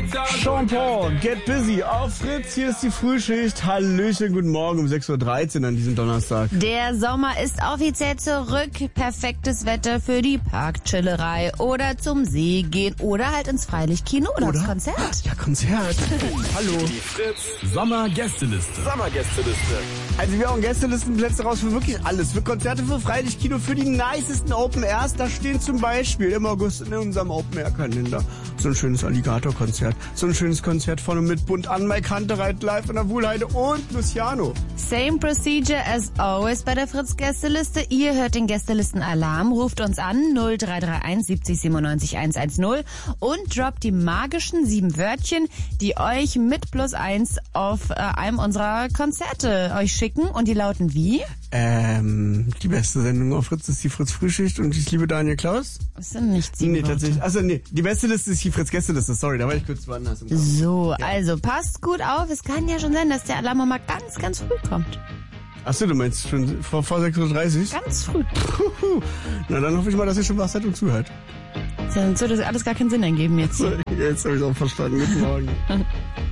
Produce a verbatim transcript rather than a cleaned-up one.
Sean Paul, Get Busy auf Fritz. Hier ist die Frühschicht. Hallöchen, guten Morgen um sechs Uhr dreizehn an diesem Donnerstag. Der Sommer ist offiziell zurück. Perfektes Wetter für die Parkchillerei oder zum See gehen oder halt ins Freilichtkino oder, oder? ins Konzert. Ja, Konzert. Hallo. Die Fritz Sommergästeliste. Sommergästeliste. Also wir haben Gästelistenplätze raus für wirklich alles. Für Konzerte, für Freilichtkino, für die nicesten Open Airs. Da stehen zum Beispiel im August in unserem Open Air Kalender so ein schönes Alligator-Konzert. So ein schönes Konzert von und mit Bunt an, Mike Kantereit live in der Wuhlheide und Luciano. Same procedure as always bei der Fritz Gästeliste. Ihr hört den Gästelisten-Alarm, ruft uns an null drei drei eins siebzig siebenundneunzig hundertzehn und droppt die magischen sieben Wörtchen, die euch mit plus eins auf äh, einem unserer Konzerte euch schicken. Und die lauten wie? Ähm, die beste Sendung auf Fritz ist die Fritz Frühschicht und ich liebe Daniel Klaus. Das sind nicht sieben Nee, Worte. tatsächlich. Also nee, die beste Liste ist die Fritz Gästeliste. Sorry, da war ich kurz woanders. Im Kopf. So, Ja. also passt gut auf. Es kann ja schon sein, dass der Alarm mal ganz, ganz früh kommt. Achso, du meinst schon vor, vor sechs Uhr dreißig? Ganz früh. Na, dann hoffe ich mal, dass ihr schon was seid und zuhört. Dann würde das alles gar keinen Sinn ergeben jetzt. Jetzt habe ich auch verstanden. Guten Morgen.